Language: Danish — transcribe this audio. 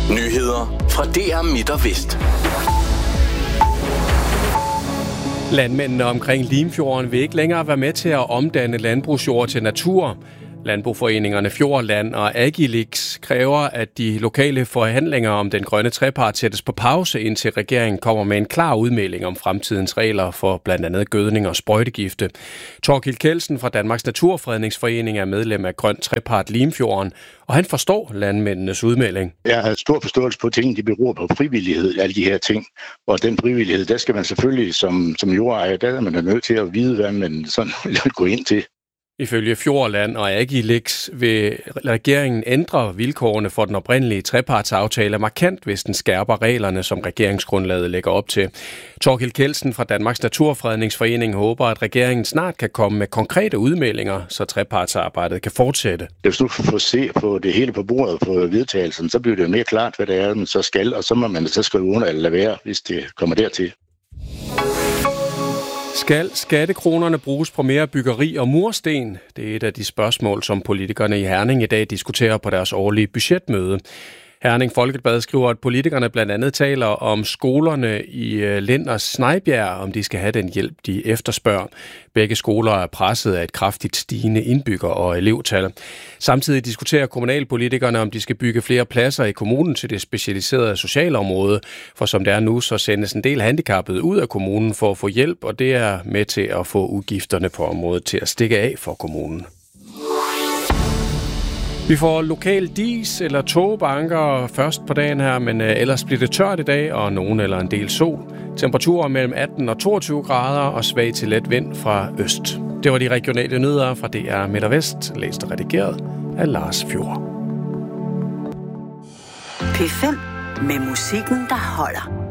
Nyheder fra DR Midt og Vest. Landmændene omkring Limfjorden vil ikke længere være med til at omdanne landbrugsjord til natur. Landboforeningerne Fjordland og Agilix kræver, at de lokale forhandlinger om den grønne trepart sættes på pause, indtil regeringen kommer med en klar udmelding om fremtidens regler for blandt andet gødning og sprøjtegifte. Thorkild Kjeldsen fra Danmarks Naturfredningsforening er medlem af Grøn Trepart Limfjorden, og han forstår landmændenes udmelding. Jeg har stor forståelse på ting, de beror på frivillighed, alle de her ting. Og den frivillighed, der skal man selvfølgelig som jordejer, der er man nødt til at vide, hvad man sådan vil gå ind til. Ifølge Fjordland og Agilix vil regeringen ændre vilkårene for den oprindelige trepartsaftale markant, hvis den skærper reglerne, som regeringsgrundlaget lægger op til. Thorkild Kjeldsen fra Danmarks Naturfredningsforening håber, at regeringen snart kan komme med konkrete udmeldinger, så trepartsarbejdet kan fortsætte. Hvis du får se på det hele på bordet på vedtagelsen, så bliver det mere klart, hvad det er, man så skal, og så må man så skrive under eller lade være, hvis det kommer dertil. Skal skattekronerne bruges på mere byggeri og mursten? Det er et af de spørgsmål, som politikerne i Herning i dag diskuterer på deres årlige budgetmøde. Herning Folkeblad skriver, at politikerne blandt andet taler om skolerne i Lind og Snejbjerg, om de skal have den hjælp, de efterspørger. Begge skoler er presset af et kraftigt stigende indbygger- og elevtal. Samtidig diskuterer kommunalpolitikerne, om de skal bygge flere pladser i kommunen til det specialiserede socialområde. For som det er nu, så sendes en del handicappede ud af kommunen for at få hjælp, og det er med til at få udgifterne på området til at stikke af for kommunen. Vi får lokal dis eller togbanker først på dagen her, men ellers bliver det tørt i dag, og nogen eller en del sol. Temperaturer mellem 18 og 22 grader og svag til let vind fra øst. Det var de regionale nyheder fra DR Midt og Vest, læst og redigeret af Lars Fjord. P5 med musikken, der holder.